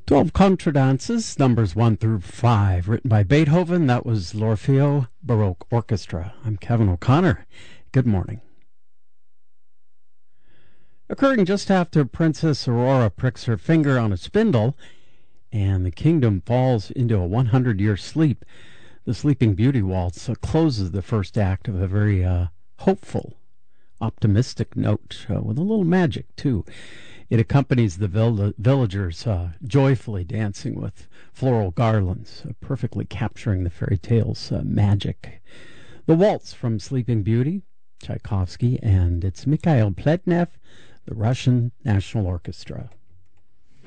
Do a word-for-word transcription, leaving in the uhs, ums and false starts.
twelve Contradances, numbers one through five, written by Beethoven. That was l'Orfeo Baroque Orchestra. I'm Kevin O'Connor. Good morning. Occurring just after Princess Aurora pricks her finger on a spindle and the kingdom falls into a hundred-year sleep, the Sleeping Beauty Waltz uh, closes the first act of a very uh, hopeful, optimistic note uh, with a little magic, too. It accompanies the vill- villagers uh, joyfully dancing with floral garlands, uh, perfectly capturing the fairy tale's uh, magic. The waltz from Sleeping Beauty, Tchaikovsky, and it's Mikhail Pletnev, the Russian National Orchestra.